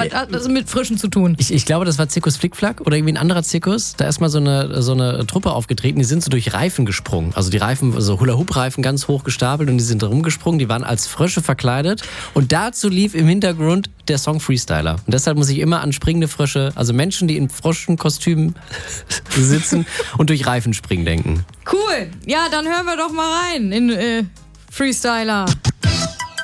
hat das mit Frischen zu tun. Ich glaube, das war Zirkus Flickflack oder irgendwie ein anderer Zirkus. Da ist mal so eine Truppe aufgetreten, die sind so durch Reifen gesprungen. Also die Reifen, so Hula-Hoop-Reifen ganz hoch gestapelt und die sind rumgesprungen. Die waren als Frösche verkleidet. Und dazu lief im Hintergrund der Song Freestyler. Und deshalb muss ich immer an springende Frösche, also Menschen, die in Froschenkostümen sitzen und durch Reifen springen, denken. Cool. Ja, dann hören wir doch mal rein in Freestyler.